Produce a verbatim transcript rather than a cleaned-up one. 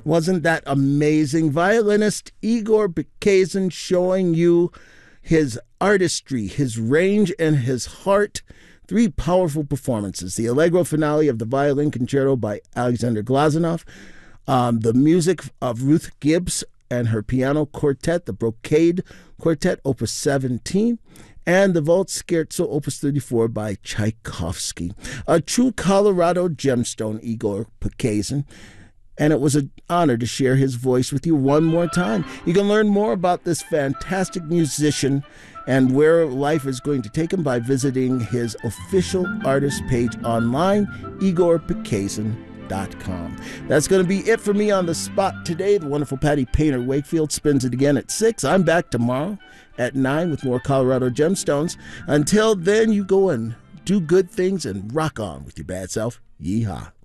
Wasn't that amazing? Violinist Igor Bekazin showing you his artistry, his range, and his heart. Three powerful performances. The Allegro finale of the Violin Concerto by Alexander Glazunov, um, the music of Ruth Gibbs and her piano quartet, the Brocade Quartet, Opus seventeen, and the Waltz Scherzo, Opus thirty-four by Tchaikovsky. A true Colorado gemstone, Igor Bekazin. And it was an honor to share his voice with you one more time. You can learn more about this fantastic musician and where life is going to take him by visiting his official artist page online, igor bekazin dot com. That's going to be it for me on the spot today. The wonderful Patty Painter Wakefield spins it again at six. I'm back tomorrow at nine with more Colorado Gemstones. Until then, you go and do good things and rock on with your bad self. Yeehaw.